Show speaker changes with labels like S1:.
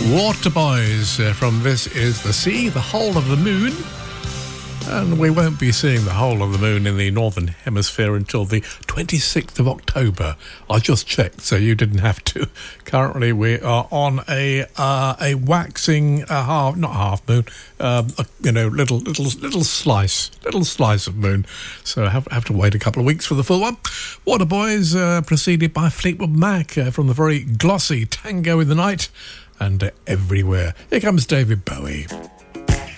S1: Waterboys from This Is the Sea, the whole of the moon. And we won't be seeing the whole of the moon in the Northern Hemisphere until the 26th of October. I just checked, so you didn't have to. Currently, we are on a waxing not half moon, little slice of moon. So I have to wait a couple of weeks for the full one. Waterboys preceded by Fleetwood Mac from the very glossy Tango in the Night and Everywhere. Here comes David Bowie.